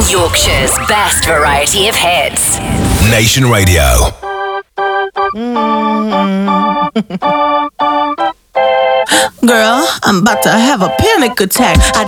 Yorkshire's best variety of hits. Nation Radio. Girl, I'm about to have a panic attack. I